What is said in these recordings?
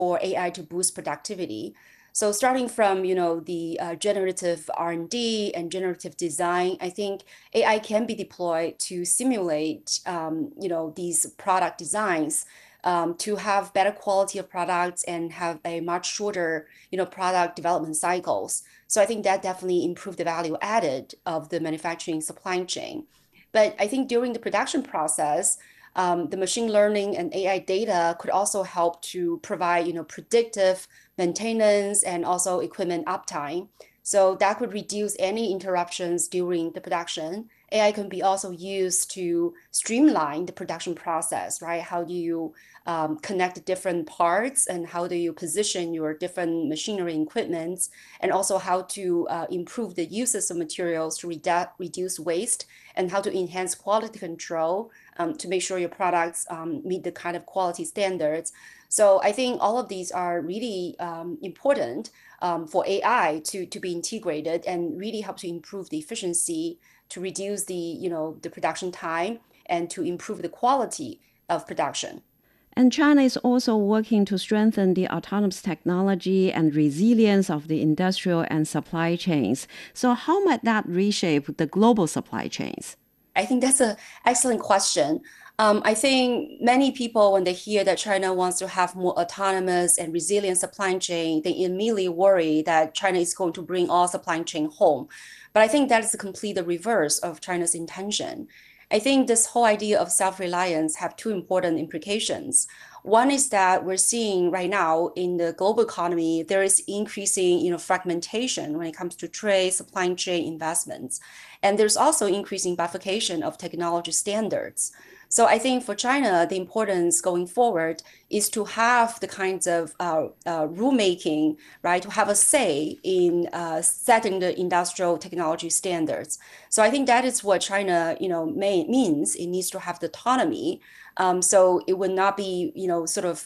for AI to boost productivity. So starting from, the generative R&D and generative design, I think AI can be deployed to simulate, these product designs to have better quality of products and have a much shorter, product development cycles. So I think that definitely improved the value added of the manufacturing supply chain. But I think during the production process, the machine learning and AI data could also help to provide, predictive maintenance and also equipment uptime. So that could reduce any interruptions during the production. AI can be also used to streamline the production process, right? How do you connect different parts and how do you position your different machinery and equipment, and also how to improve the uses of materials to reduce waste and how to enhance quality control to make sure your products meet the kind of quality standards. So I think all of these are really important for AI to be integrated and really help to improve the efficiency, to reduce the production time, and to improve the quality of production. And China is also working to strengthen the autonomous technology and resilience of the industrial and supply chains. So how might that reshape the global supply chains? I think that's an excellent question. I think many people, when they hear that China wants to have more autonomous and resilient supply chain, they immediately worry that China is going to bring all supply chain home. But I think that is the complete reverse of China's intention. I think this whole idea of self-reliance have two important implications. One is that we're seeing right now in the global economy, there is increasing, fragmentation when it comes to trade, supply chain investments. And there's also increasing bifurcation of technology standards. So I think for China, the importance going forward is to have the kinds of rulemaking, right, to have a say in setting the industrial technology standards. So I think that is what China, means. It needs to have the autonomy. So it would not be, sort of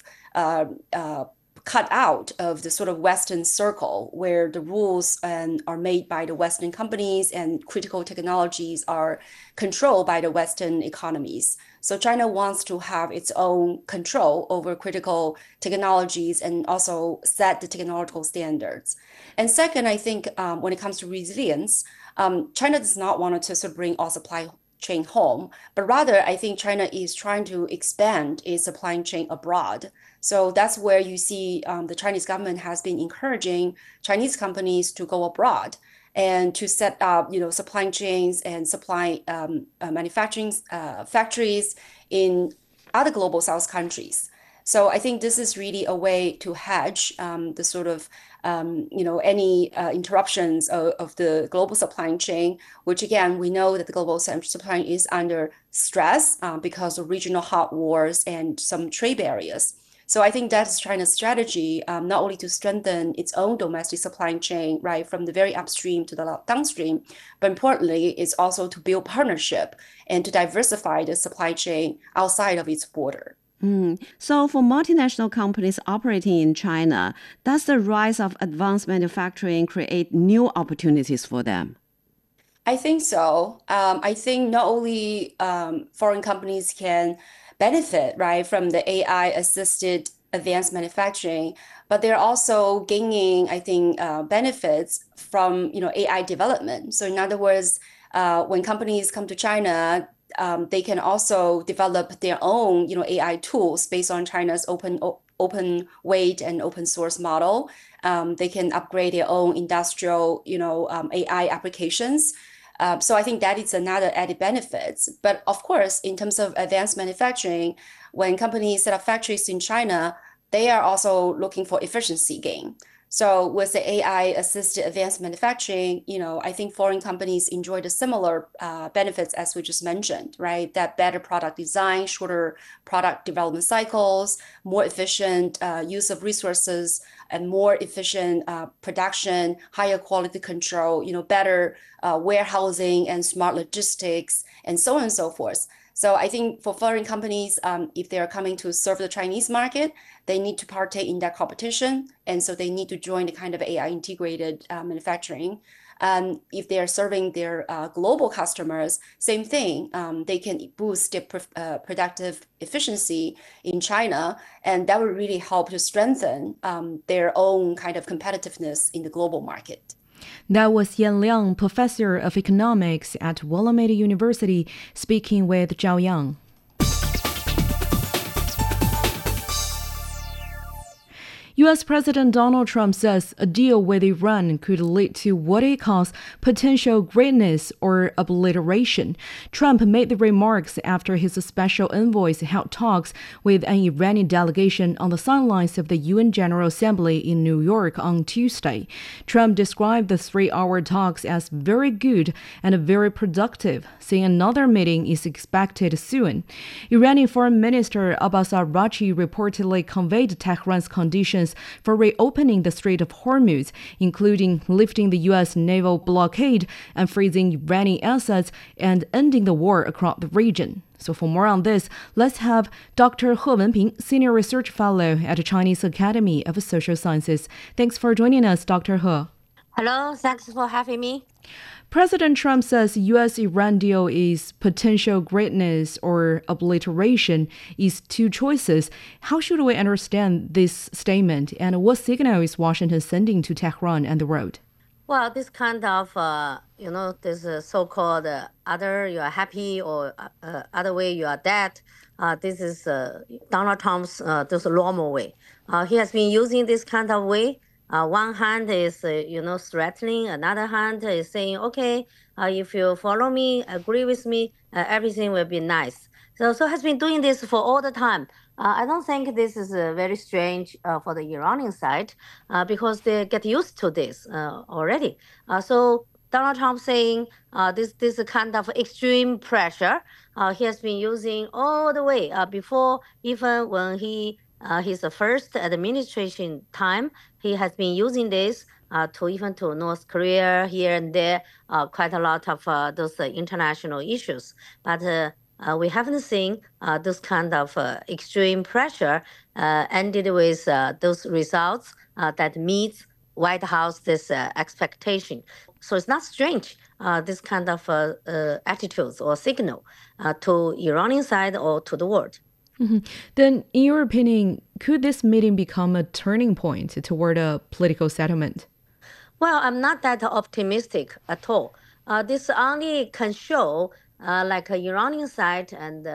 cut out of the sort of Western circle where the rules are made by the Western companies and critical technologies are controlled by the Western economies. So China wants to have its own control over critical technologies and also set the technological standards. And second, I think when it comes to resilience, China does not want to sort of bring all supply chain home, but rather I think China is trying to expand its supply chain abroad. So that's where you see the Chinese government has been encouraging Chinese companies to go abroad and to set up, supply chains and supply manufacturing factories in other global South countries. So I think this is really a way to hedge the sort of, any interruptions of the global supply chain, which again, we know that the global supply chain is under stress because of regional hot wars and some trade barriers. So I think that's China's strategy, not only to strengthen its own domestic supply chain, right, from the very upstream to the downstream, but importantly, it's also to build partnership and to diversify the supply chain outside of its border. So for multinational companies operating in China, does the rise of advanced manufacturing create new opportunities for them? I think so. I think not only foreign companies can benefit, right, from the AI assisted advanced manufacturing, but they're also gaining, I think, benefits from, AI development. So in other words, when companies come to China, they can also develop their own, AI tools based on China's open weight and open source model. They can upgrade their own industrial, AI applications. So I think that is another added benefits. But of course, in terms of advanced manufacturing, when companies set up factories in China, they are also looking for efficiency gain. So with the AI-assisted advanced manufacturing, I think foreign companies enjoy the similar benefits as we just mentioned, right? That better product design, shorter product development cycles, more efficient use of resources, and more efficient production, higher quality control, better warehousing and smart logistics, and so on and so forth. So I think for foreign companies, if they're coming to serve the Chinese market, they need to partake in that competition. And so they need to join the kind of AI integrated manufacturing. And if they're serving their global customers, same thing. They can boost their productive efficiency in China, and that will really help to strengthen their own kind of competitiveness in the global market. That was Yan Liang, professor of economics at Willamette University, speaking with Zhao Yang. U.S. President Donald Trump says a deal with Iran could lead to what he calls potential greatness or obliteration. Trump made the remarks after his special envoys held talks with an Iranian delegation on the sidelines of the UN General Assembly in New York on Tuesday. Trump described the 3-hour talks as very good and very productive, saying another meeting is expected soon. Iranian Foreign Minister Abbas Araghchi reportedly conveyed Tehran's conditions for reopening the Strait of Hormuz, including lifting the U.S. naval blockade and freezing Iranian assets and ending the war across the region. So for more on this, let's have Dr. He Wenping, Senior Research Fellow at the Chinese Academy of Social Sciences. Thanks for joining us, Dr. He. Hello, thanks for having me. President Trump says U.S.-Iran deal is potential greatness or obliteration is two choices. How should we understand this statement, and what signal is Washington sending to Tehran and the world? Well, this kind of, this so-called other you are happy or other way you are dead, this is Donald Trump's this normal way. He has been using this kind of way. One hand is, threatening. Another hand is saying, okay, if you follow me, agree with me, everything will be nice. So has been doing this for all the time. I don't think this is very strange for the Iranian side because they get used to this already. So Donald Trump saying this kind of extreme pressure he has been using all the way before, even when his first administration time, he has been using this to North Korea here and there, quite a lot of those international issues. But we haven't seen this kind of extreme pressure ended with those results that meets White House this expectation. So it's not strange, this kind of attitudes or signal to Iranian side or to the world. Mm-hmm. Then, in your opinion, could this meeting become a turning point toward a political settlement? Well, I'm not that optimistic at all. This only can show like a Iranian side and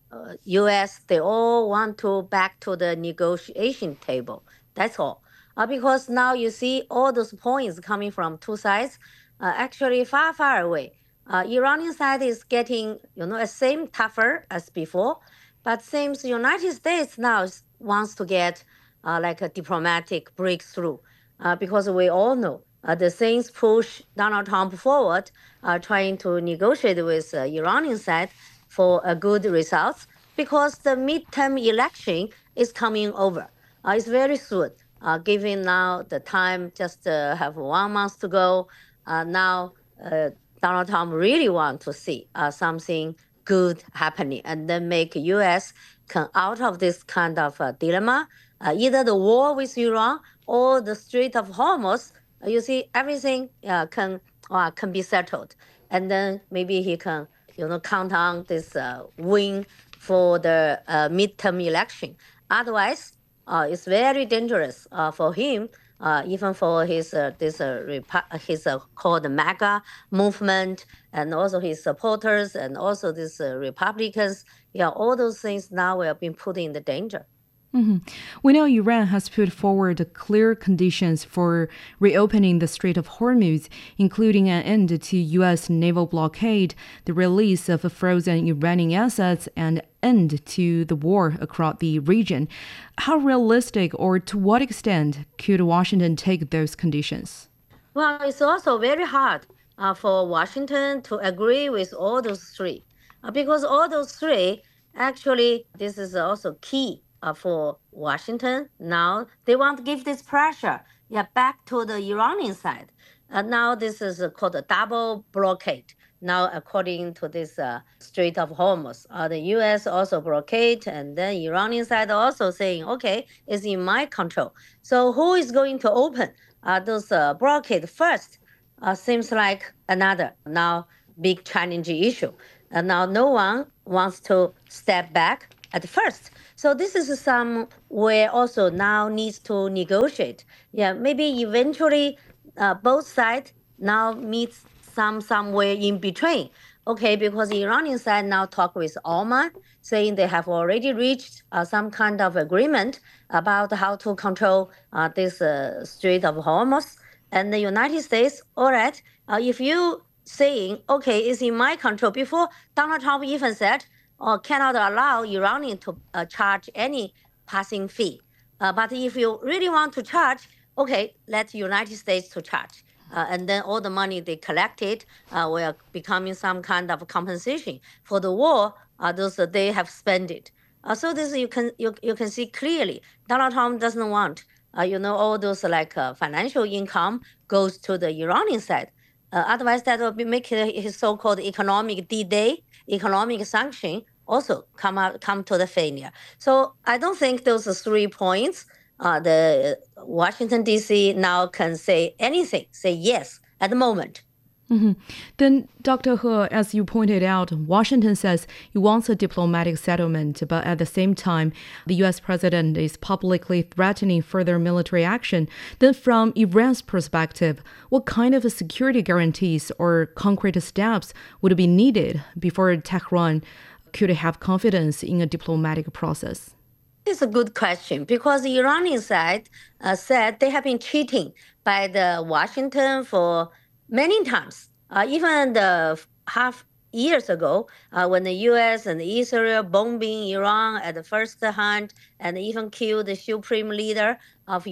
U.S., they all want to back to the negotiation table. That's all. Because now you see all those points coming from two sides, actually far, far away. Iranian side is getting, same tougher as before. But seems the United States now wants to get like a diplomatic breakthrough because we all know the things push Donald Trump forward, trying to negotiate with the Iranian side for a good results because the midterm election is coming over. It's very soon, given now the time just have 1 month to go. Now Donald Trump really want to see something good happening and then make U.S. come out of this kind of dilemma, either the war with Iran or the Strait of Hormuz. You see, everything can be settled, and then maybe he can count on this win for the midterm election. Otherwise, it's very dangerous for him. Even for his called MAGA movement, and also his supporters, and also these Republicans, all those things now are being put in the danger. Mm-hmm. We know Iran has put forward clear conditions for reopening the Strait of Hormuz, including an end to U.S. naval blockade, the release of frozen Iranian assets, and end to the war across the region. How realistic or to what extent could Washington take those conditions? Well, it's also very hard for Washington to agree with all those three, because all those three, actually, this is also key for Washington. Now they want to give this pressure back to the Iranian side. Now this is called a double blockade. Now, according to this Strait of Hormuz, the U.S. also blockade, and then Iranian side also saying, okay, it's in my control. So who is going to open those blockade first? seems like another now big challenging issue. Now no one wants to step back at first. So this is some where also now needs to negotiate. Yeah, maybe eventually both sides now meet somewhere in between. Okay, because the Iranian side now talk with Oman, saying they have already reached some kind of agreement about how to control this Strait of Hormuz. And the United States, all right, if you saying, okay, it's in my control, before Donald Trump even said, cannot allow Iranian to charge any passing fee. But if you really want to charge, okay, let United States to charge. And then all the money they collected will becoming some kind of compensation for the war those they have spent it. So this you can see clearly. Donald Trump doesn't want all those like financial income goes to the Iranian side. Otherwise, that will be make his so-called economic D-Day, economic sanction also come to the failure. So I don't think those 3 points the Washington, D.C. now can say anything, say yes at the moment. Then, Dr. He, as you pointed out, Washington says it wants a diplomatic settlement, but at the same time, the U.S. president is publicly threatening further military action. Then, from Iran's perspective, what kind of security guarantees or concrete steps would be needed before Tehran could have confidence in a diplomatic process? It's a good question because the Iranian side said they have been cheating by the Washington for many times. Even the half years ago, when the U.S. and Israel bombing Iran at the first hand and even killed the supreme leader of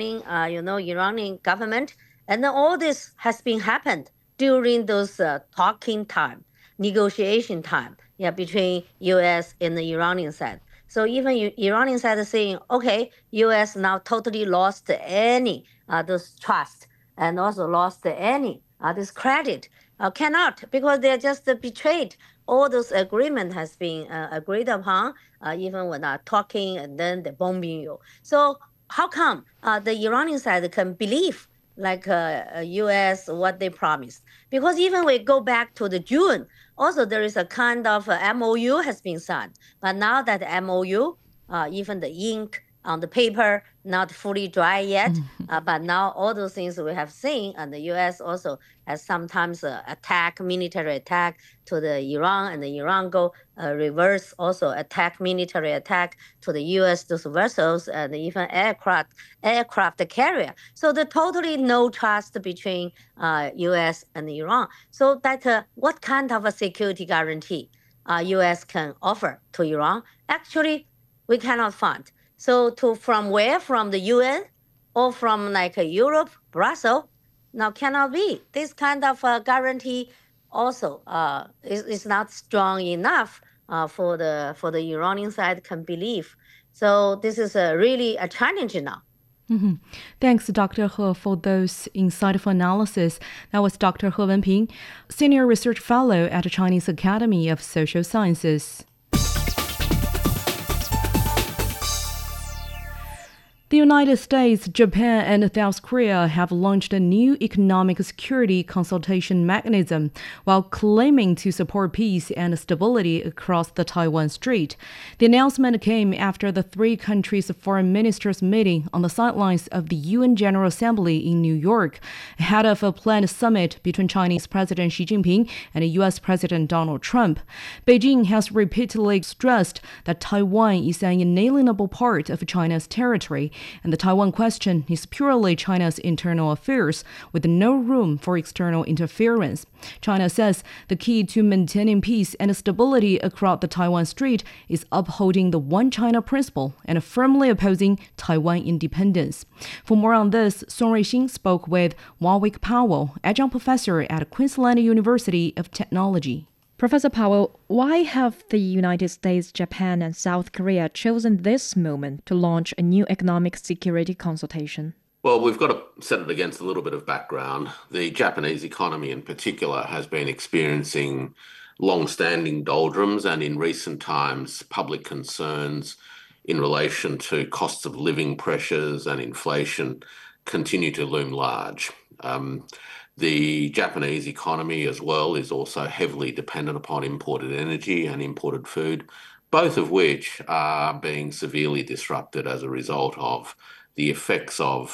Iranian government, and then all this has been happened during those talking time, negotiation time, between U.S. and the Iranian side. So even Iranian side is saying, okay, U.S. now totally lost any those trust and also lost any this credit. Cannot, because they just betrayed all those agreement has been agreed upon, even when talking and then they bombing you. So how come the Iranian side can believe like U.S. what they promised? Because even we go back to the June, also there is a kind of MOU has been signed. But now that MOU, even the ink on the paper, not fully dry yet. But now all those things we have seen, and the U.S. also has sometimes military attack to the Iran, and the Iran go reverse also military attack to the U.S. those vessels and even aircraft carrier. So the totally no trust between U.S. and Iran. So that what kind of a security guarantee U.S. can offer to Iran? Actually, we cannot find. So from where? From the UN or from like Europe, Brussels? Now cannot be. This kind of guarantee also is not strong enough for the Iranian side can believe. So this is really a challenge now. Thanks, Dr. He, for those insightful analysis. That was Dr. He Wenping, Senior Research Fellow at the Chinese Academy of Social Sciences. The United States, Japan, and South Korea have launched a new economic security consultation mechanism while claiming to support peace and stability across the Taiwan Strait. The announcement came after the three countries' foreign ministers meeting on the sidelines of the UN General Assembly in New York, ahead of a planned summit between Chinese President Xi Jinping and U.S. President Donald Trump. Beijing has repeatedly stressed that Taiwan is an inalienable part of China's territory, and the Taiwan question is purely China's internal affairs, with no room for external interference. China says the key to maintaining peace and stability across the Taiwan Strait is upholding the One China principle and firmly opposing Taiwan independence. For more on this, Song Ruixing spoke with Warwick Powell, adjunct professor at Queensland University of Technology. Professor Powell, why have the United States, Japan, and South Korea chosen this moment to launch a new economic security consultation? Well, we've got to set it against a little bit of background. The Japanese economy in particular has been experiencing long-standing doldrums, and in recent times, public concerns in relation to costs of living pressures and inflation continue to loom large. The Japanese economy as well is also heavily dependent upon imported energy and imported food, both of which are being severely disrupted as a result of the effects of